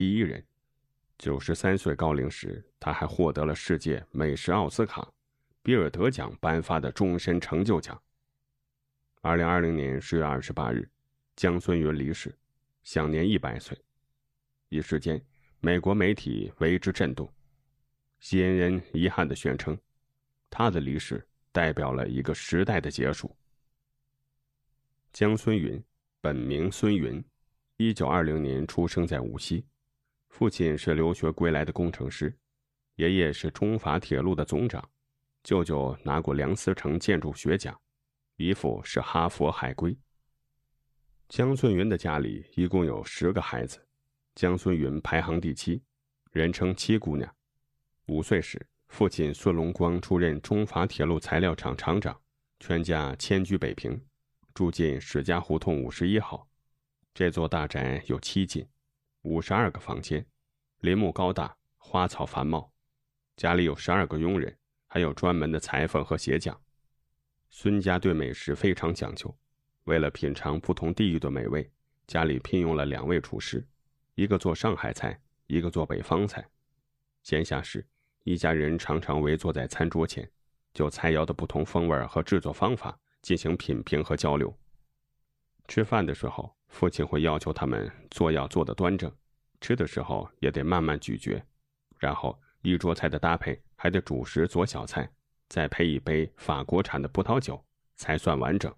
第一人。93岁高龄时，他还获得了世界美食奥斯卡、比尔德奖颁发的终身成就奖。2020年10月28日，姜孙云离世，享年100岁。一时间，美国媒体为之震动。CNN遗憾地宣称，他的离世代表了一个时代的结束。姜孙云，本名孙云，1920年出生在无锡，父亲是留学归来的工程师，爷爷是中法铁路的总长，舅舅拿过梁思成建筑学奖，姨父是哈佛海归。姜孙云的家里一共有10个孩子，姜孙云排行第7，人称7姑娘。5岁时，父亲孙龙光出任中法铁路材料厂厂长，全家迁居北平，住进史家胡同51号。这座大宅有7进，52个房间，林木高大，花草繁茂。家里有12个佣人，还有专门的裁缝和鞋匠。孙家对美食非常讲究，为了品尝不同地域的美味，家里聘用了2位厨师，一个做上海菜，一个做北方菜。闲暇时，一家人常常围坐在餐桌前，就菜肴的不同风味和制作方法进行品评和交流。吃饭的时候，父亲会要求他们做要做得端正，吃的时候也得慢慢咀嚼，然后一桌菜的搭配还得主食佐小菜，再配一杯法国产的葡萄酒，才算完整。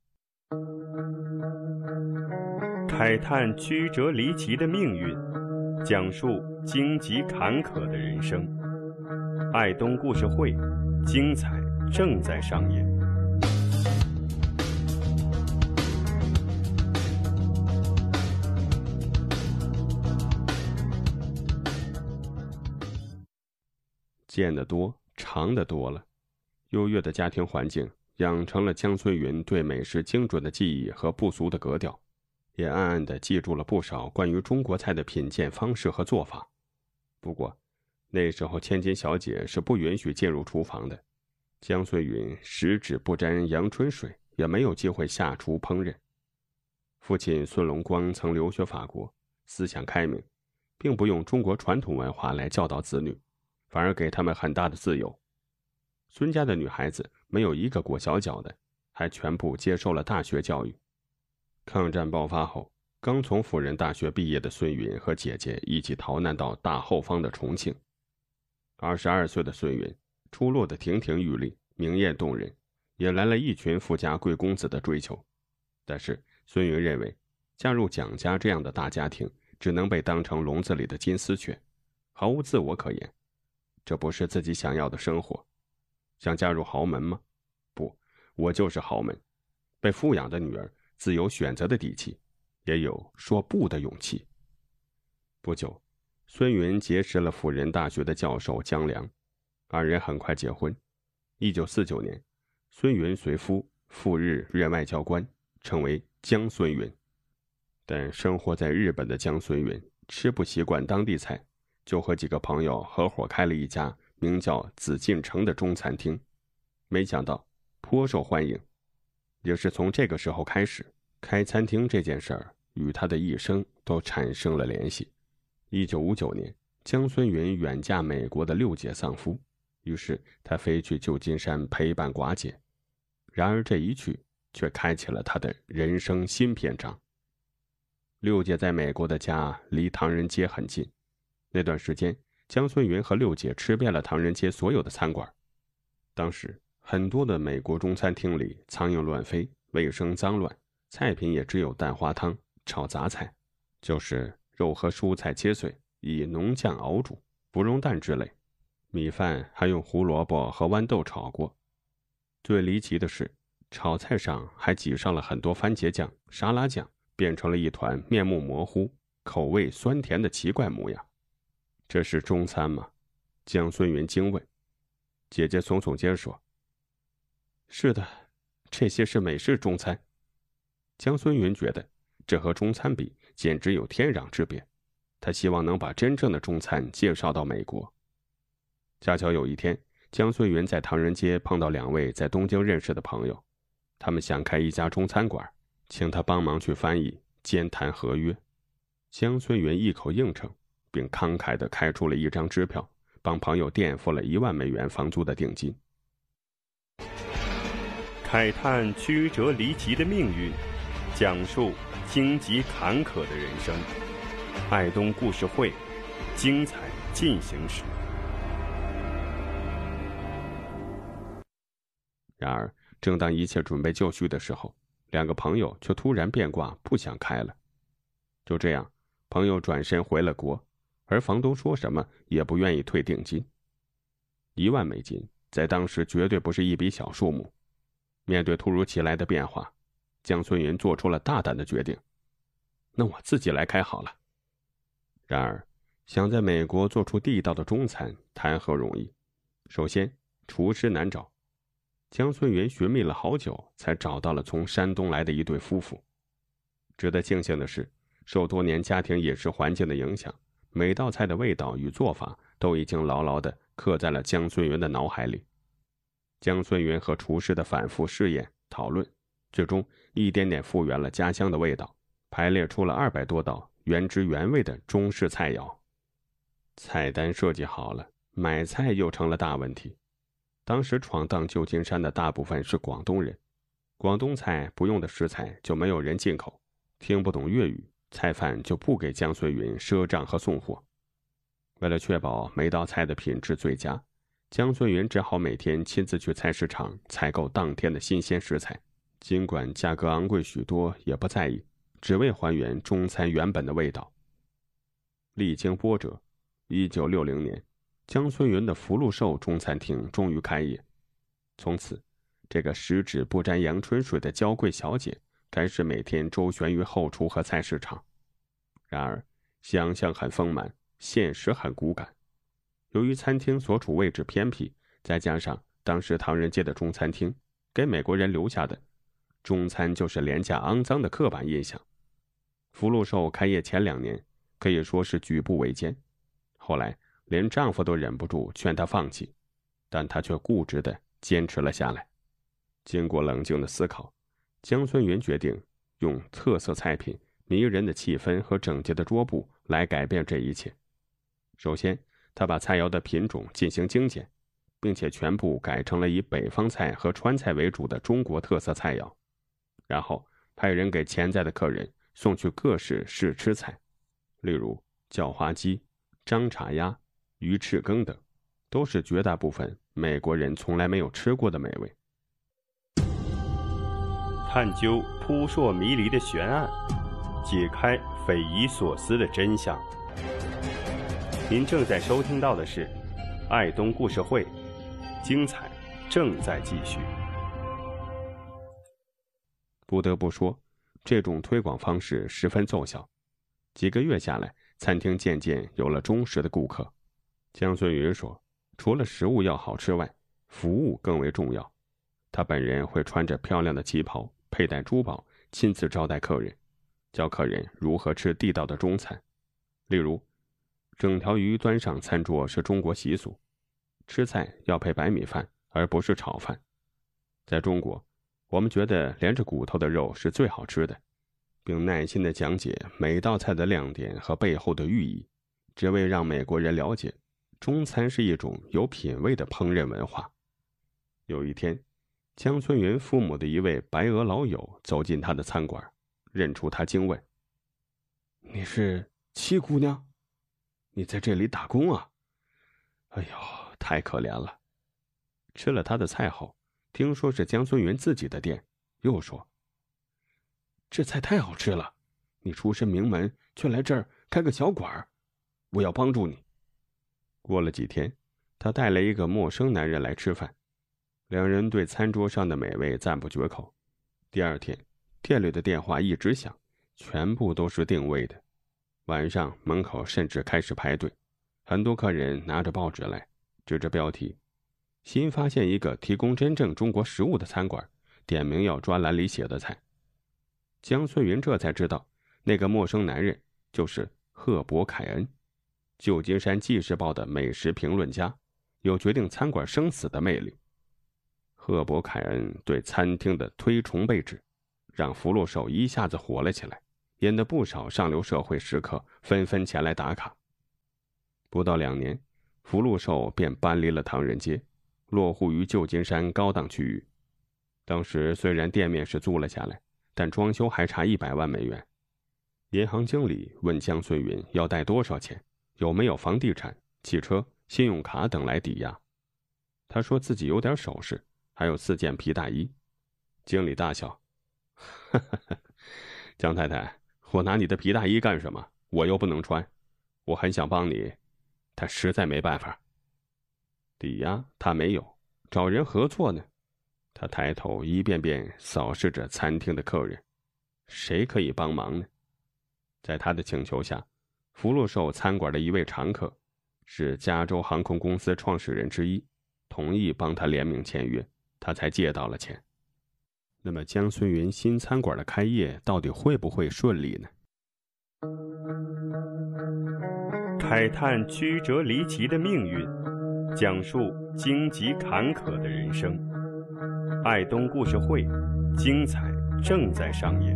慨叹曲折离奇的命运，讲述荆棘坎坷的人生。爱东故事会，精彩正在上演。 见得多，尝得多了，优越的家庭环境养成了姜孙云对美食精准的记忆和不俗的格调，也暗暗地记住了不少关于中国菜的品鉴方式和做法。不过那时候千金小姐是不允许进入厨房的，姜孙云十指不沾阳春水，也没有机会下厨烹饪。父亲孙龙光曾留学法国，思想开明，并不用中国传统文化来教导子女，反而给他们很大的自由。孙家的女孩子没有一个裹小脚的，还全部接受了大学教育。抗战爆发后，刚从辅仁大学毕业的孙云和姐姐一起逃难到大后方的重庆。22岁的孙云出落得亭亭玉立，明艳动人，也来了一群富家贵公子的追求。但是孙云认为，嫁入蒋家这样的大家庭，只能被当成笼子里的金丝雀，毫无自我可言。这不是自己想要的生活。想嫁入豪门吗？不，我就是豪门。被富养的女儿自有选择的底气，也有说不的勇气。不久，孙云结识了辅仁大学的教授姜良，二人很快结婚。1949年，孙云随夫赴日任外交官，成为姜孙云。但生活在日本的姜孙云吃不习惯当地菜，就和几个朋友合伙开了一家名叫紫禁城的中餐厅，没想到颇受欢迎。也是从这个时候开始，开餐厅这件事儿与他的一生都产生了联系。1959年，姜孙云远嫁美国的六姐丧夫，于是他飞去旧金山陪伴寡姐。然而这一去，却开启了他的人生新篇章。六姐在美国的家离唐人街很近，那段时间，姜孙云和六姐吃遍了唐人街所有的餐馆。当时很多的美国中餐厅里苍蝇乱飞，卫生脏乱，菜品也只有蛋花汤、炒杂菜，就是肉和蔬菜切碎，以浓酱熬煮，不溶蛋之类。米饭还用胡萝卜和豌豆炒过。最离奇的是，炒菜上还挤上了很多番茄酱、沙拉酱，变成了一团面目模糊、口味酸甜的奇怪模样。这是中餐吗？姜孙云惊问。姐姐耸耸肩说：“是的，这些是美式中餐。”姜孙云觉得这和中餐比简直有天壤之别，他希望能把真正的中餐介绍到美国。恰巧有一天，姜孙云在唐人街碰到2位在东京认识的朋友，他们想开一家中餐馆，请他帮忙去翻译，兼谈合约。姜孙云一口应承， 并慷慨地开出了一张支票，帮朋友垫付了$10,000房租的定金。 慨叹曲折离奇的命运，讲述荆棘坎坷的人生。爱东故事会，精彩进行时。 然而，正当一切准备就绪的时候，两个朋友却突然变卦，不想开了。就这样，朋友转身回了国，而房东说什么也不愿意退定金。$10,000在当时绝对不是一笔小数目。面对突如其来的变化，江孙云做出了大胆的决定：那我自己来开好了。然而，想在美国做出地道的中餐，谈何容易？首先，厨师难找。江孙云寻觅了好久，才找到了从山东来的一对夫妇。值得庆幸的是，受多年家庭饮食环境的影响，每道菜的味道与做法都已经牢牢地刻在了江孙云的脑海里。江孙云和厨师的反复试验讨论，最终一点点复原了家乡的味道，排列出了200多道原汁原味的中式菜肴。菜单设计好了，买菜又成了大问题。当时闯荡旧金山的大部分是广东人，广东菜不用的食材就没有人进口，听不懂粤语，菜贩就不给江孙云赊账和送货。为了确保每道菜的品质最佳，江孙云只好每天亲自去菜市场采购当天的新鲜食材，尽管价格昂贵许多也不在意，只为还原中餐原本的味道。历经波折，1960年，江孙云的福禄寿中餐厅终于开业。从此，这个十指不沾阳春水的娇贵小姐开始每天周旋于后厨和菜市场。然而，想象很丰满，现实很骨感。由于餐厅所处位置偏僻，再加上当时唐人街的中餐厅给美国人留下的中餐就是廉价肮脏的刻板印象，福禄寿开业前2年可以说是举步维艰。后来连丈夫都忍不住劝她放弃，但她却固执地坚持了下来。经过冷静的思考，江孙云决定用特色菜品、迷人的气氛和整洁的桌布来改变这一切。首先，他把菜肴的品种进行精简，并且全部改成了以北方菜和川菜为主的中国特色菜肴。然后派人给潜在的客人送去各式试吃菜，例如叫花鸡、张茶鸭、鱼翅羹等，都是绝大部分美国人从来没有吃过的美味。 探究扑朔迷离的悬案，解开匪夷所思的真相。您正在收听到的是爱东故事会，精彩正在继续。 不得不说，这种推广方式十分奏效。几个月下来，餐厅渐渐有了忠实的顾客。江孙云说，除了食物要好吃外，服务更为重要。他本人会穿着漂亮的旗袍，佩戴珠宝，亲自招待客人，教客人如何吃地道的中餐。例如，整条鱼端上餐桌是中国习俗，吃菜要配白米饭，而不是炒饭。在中国，我们觉得连着骨头的肉是最好吃的，并耐心地讲解每道菜的亮点和背后的寓意，只为让美国人了解中餐是一种有品味的烹饪文化。有一天，江孙云父母的一位白俄老友走进他的餐馆，认出他，惊问：“你是七姑娘？你在这里打工啊？哎呦，太可怜了。”吃了他的菜后，听说是江孙云自己的店，又说：“这菜太好吃了，你出身名门却来这儿开个小馆，我要帮助你。”过了几天，他带了一个陌生男人来吃饭，两人对餐桌上的美味赞不绝口。第二天，店里的电话一直响，全部都是订位的。晚上门口甚至开始排队，很多客人拿着报纸来，指着标题：“新发现一个提供真正中国食物的餐馆，点名要专栏里写的菜。”江孙云这才知道，那个陌生男人就是赫伯·凯恩，旧金山纪事报的美食评论家，有决定餐馆生死的魅力。赫伯·凯恩对餐厅的推崇备至，让福禄寿一下子火了起来，引得不少上流社会食客纷纷前来打卡。 不到2年，福禄寿便搬离了唐人街，落户于旧金山高档区域。当时虽然店面是租了下来，但装修还差100万美元。银行经理问江孙云要贷多少钱，有没有房地产、汽车、信用卡等来抵押。他说自己有点首饰，还有4件皮大衣。经理大笑：哈哈哈，江太太，我拿你的皮大衣干什么？我又不能穿。我很想帮你，但实在没办法。抵押他没有，找人合作呢？他抬头一遍遍扫视着餐厅的客人，谁可以帮忙呢？在他的请求下，福禄寿餐馆的一位常客，是加州航空公司创始人之一，同意帮他联名签约，他才借到了钱。那么江孙云新餐馆的开业到底会不会顺利呢？ 慨叹曲折离奇的命运，讲述荆棘坎坷的人生。爱东故事会，精彩正在上演。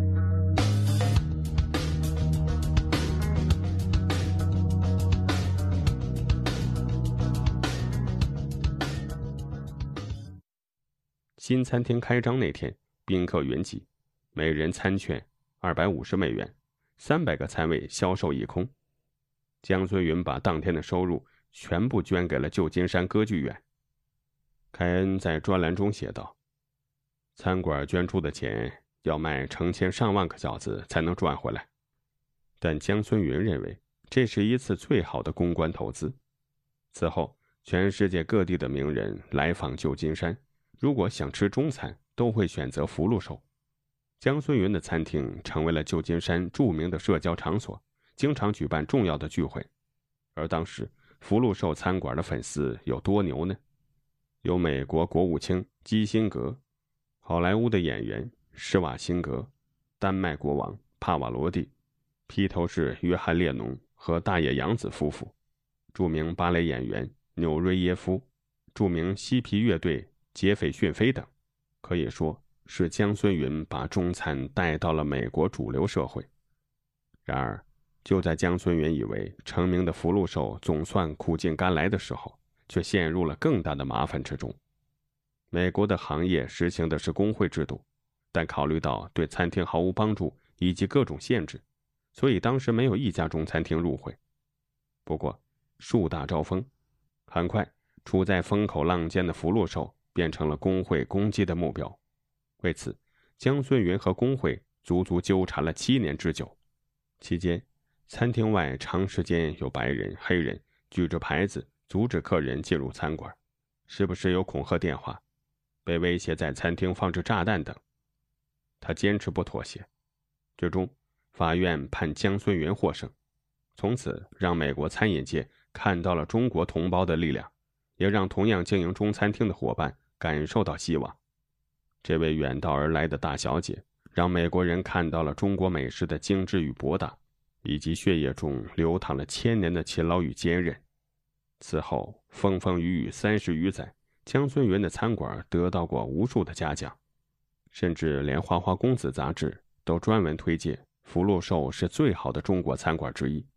新餐厅开张那天，宾客云集，每人餐券250美元，300个餐位销售一空。江孙云把当天的收入全部捐给了旧金山歌剧院。凯恩在专栏中写道：餐馆捐出的钱要卖成千上万个饺子才能赚回来。但江孙云认为这是一次最好的公关投资。此后，全世界各地的名人来访旧金山，如果想吃中餐，都会选择福禄寿。江孙云的餐厅成为了旧金山著名的社交场所，经常举办重要的聚会。而当时福禄寿餐馆的粉丝有多牛呢？有美国国务卿基辛格，好莱坞的演员施瓦辛格，丹麦国王帕瓦罗蒂，披头士约翰列侬和大野洋子夫妇，著名芭蕾演员纽瑞耶夫，著名嬉皮乐队杰斐逊菲等。可以说是江孙云把中餐带到了美国主流社会。然而就在江孙云以为成名的福禄寿总算苦尽甘来的时候，却陷入了更大的麻烦之中。美国的行业实行的是工会制度，但考虑到对餐厅毫无帮助以及各种限制，所以当时没有一家中餐厅入会。不过树大招风，很快处在风口浪尖的福禄寿变成了工会攻击的目标。为此，江孙云和工会足足纠缠了7年之久。期间，餐厅外长时间有白人、黑人举着牌子阻止客人进入餐馆，时不时有恐吓电话，被威胁在餐厅放置炸弹等。他坚持不妥协，最终法院判江孙云获胜，从此让美国餐饮界看到了中国同胞的力量，也让同样经营中餐厅的伙伴感受到希望。这位远道而来的大小姐，让美国人看到了中国美食的精致与博大，以及血液中流淌了1000年的勤劳与坚韧。此后风风雨雨30余载，江孙云的餐馆得到过无数的嘉奖，甚至连《花花公子》杂志都专门推荐福禄寿是最好的中国餐馆之一。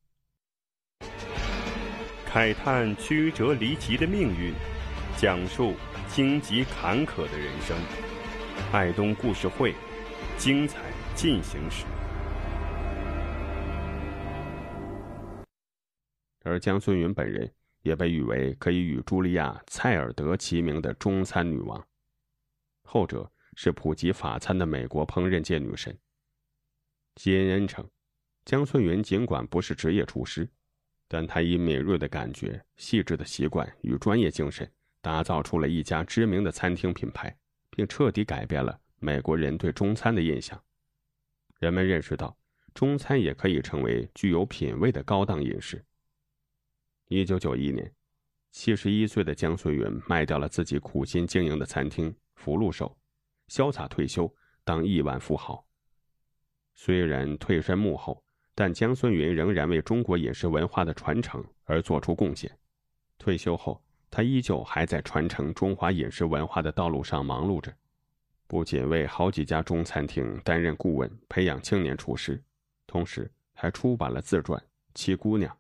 慨叹曲折离奇的命运，讲述荆棘坎坷的人生。爱东故事会，精彩进行时。 而江孙云本人也被誉为可以与茱莉亚·蔡尔德齐名的中餐女王，后者是普及法餐的美国烹饪界女神。基恩称，江孙云尽管不是职业厨师，但他以敏锐的感觉、细致的习惯与专业精神，打造出了一家知名的餐厅品牌，并彻底改变了美国人对中餐的印象。人们认识到，中餐也可以成为具有品味的高档饮食。1991年，71岁的江孙云卖掉了自己苦心经营的餐厅福禄寿，潇洒退休，当亿万富豪。虽然退身幕后，但江孙云仍然为中国饮食文化的传承而做出贡献。退休后，他依旧还在传承中华饮食文化的道路上忙碌着，不仅为好几家中餐厅担任顾问，培养青年厨师，同时还出版了自传《七姑娘》，